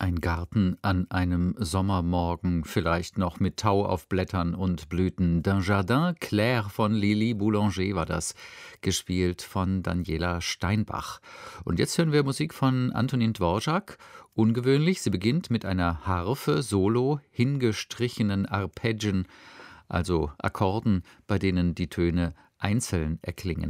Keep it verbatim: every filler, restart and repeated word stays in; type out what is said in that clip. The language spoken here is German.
Ein Garten an einem Sommermorgen, vielleicht noch mit Tau auf Blättern und Blüten. D'un Jardin Clair von Lili Boulanger war das, gespielt von Daniela Steinbach. Und jetzt hören wir Musik von Antonin Dvorak. Ungewöhnlich, sie beginnt mit einer Harfe, Solo, hingestrichenen Arpeggien, also Akkorden, bei denen die Töne einzeln erklingen.